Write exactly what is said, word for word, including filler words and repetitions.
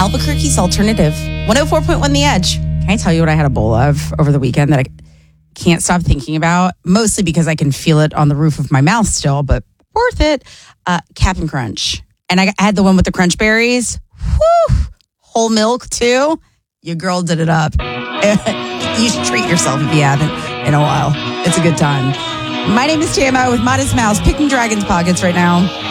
Albuquerque's alternative. one oh four point one The Edge. Can I tell you what I had a bowl of over the weekend that I can't stop thinking about? Mostly because I can feel it on the roof of my mouth still, but worth it. Uh, Cap'n Crunch. And I had the one with the crunch berries. Whew. Whole milk, too. Your girl did it up. You should treat yourself if you haven't in a while. It's a good time. My name is T M O with Modest Mouse, picking Dragon's Pockets right now.